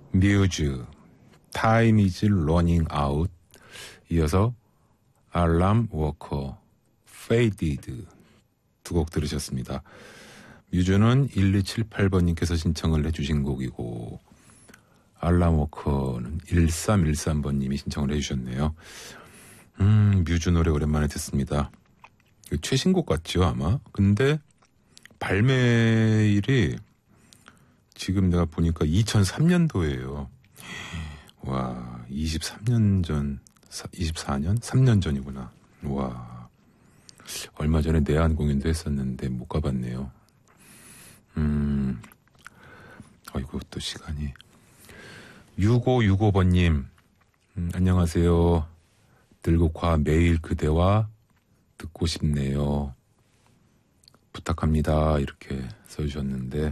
뮤즈, Time is running out. 이어서 알람 워커, Faded 두 곡 들으셨습니다. 뮤즈는 1278번님께서 신청을 해주신 곡이고 알람 워커는 1313번님이 신청을 해주셨네요. 뮤즈 노래 오랜만에 듣습니다. 최신곡 같죠 아마? 근데 발매일이 지금 내가 보니까 2003년도예요. 와, 23년 전, 24년? 3년 전이구나. 와, 얼마 전에 내한 공연도 했었는데 못 가봤네요. 아이고, 또 시간이. 6565번님, 안녕하세요. 들국화 매일 그대와 듣고 싶네요. 부탁합니다. 이렇게 써주셨는데,